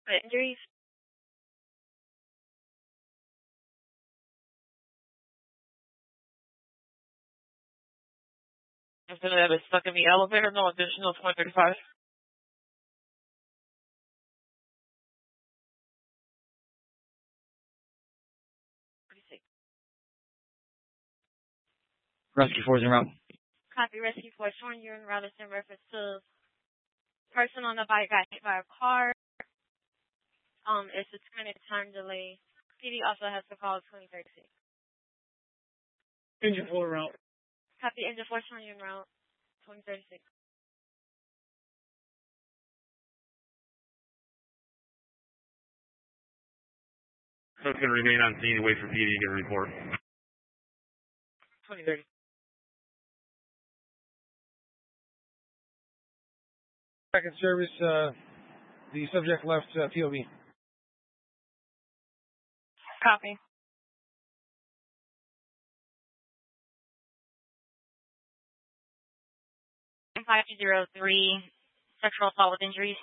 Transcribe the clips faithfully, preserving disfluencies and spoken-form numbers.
Injuries? Instead of that, it's stuck in the elevator. No additional twenty thirty-five. Rescue four is en route. Copy, Rescue four. Showing you in route in reference to person on the bike got hit by a car. Um, it's a two-minute time delay. P D also has to call twenty thirty-six. Engine four route. Copy, engine four showing you en route twenty thirty-six. So it's going to remain on scene and wait for P D to get a report. twenty thirty. Second service, uh, the subject left uh, P O V. Copy. five two zero three, sexual assault with injuries.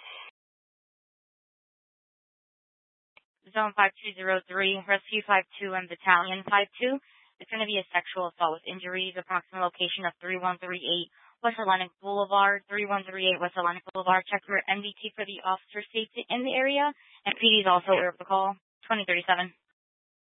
Zone five two zero three, Rescue five two and Battalion five two. It's going to be a sexual assault with injuries, approximate location of three one three eight West Atlantic Boulevard, three one three eight West Atlantic Boulevard. Check your M D T for the officer safety in the area, and P D is also aware of the call, twenty thirty-seven.